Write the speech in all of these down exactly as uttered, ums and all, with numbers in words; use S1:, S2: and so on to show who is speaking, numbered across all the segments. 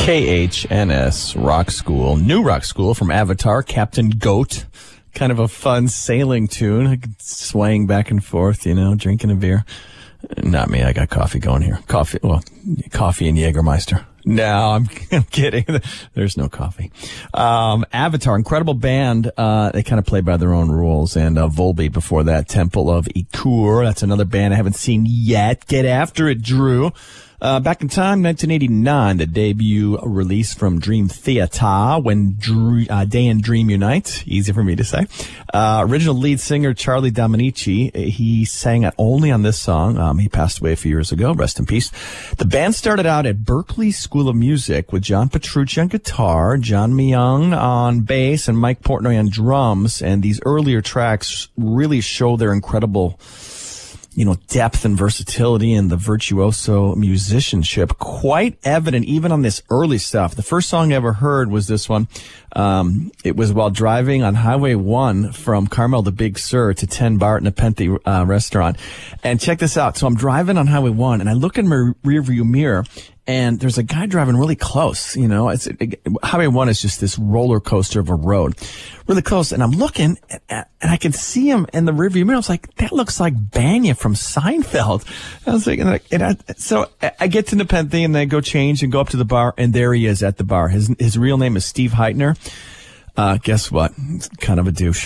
S1: K H N S Rock School, New Rock School from Avatar, Captain Goat. Kind of a fun sailing tune, swaying back and forth, you know, drinking a beer. Not me, I got coffee going here. Coffee, well, coffee and Jägermeister. No, I'm, I'm kidding. There's no coffee. Um, Avatar, incredible band. Uh, they kind of play by their own rules. And, uh, Volbeat before that, Temple of Ikur. That's another band I haven't seen yet. Get after it, Drew. Uh, back in time, nineteen eighty-nine, the debut release from Dream Theater, When Drew, uh, Day and Dream Unite. Easy for me to say. Uh, original lead singer Charlie Dominici, he sang only on this song. Um, he passed away a few years ago. Rest in peace. The band started out at Berklee School of Music with John Petrucci on guitar, John Myung on bass, and Mike Portnoy on drums. And these earlier tracks really show their incredible, you know, depth and versatility and the virtuoso musicianship quite evident even on this early stuff. The first song I ever heard was this one. Um, it was while driving on Highway one from Carmel to Big Sur to ten Bar at Nepenthe uh, restaurant. And check this out. So I'm driving on Highway one and I look in my rearview mirror and there's a guy driving really close. You know, it's it, Highway one is just this roller coaster of a road, really close. And I'm looking, and, and I can see him in the rearview mirror. I was like, "That looks like Banya from Seinfeld." I was thinking, like, and I, so I get to Nepenthe, and I go change and go up to the bar, and there he is at the bar. His his real name is Steve Heitner. Uh, guess what? It's kind of a douche.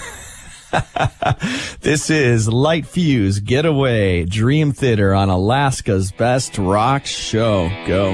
S1: This is Light Fuse Getaway Dream Theater on Alaska's Best Rock Show. Go.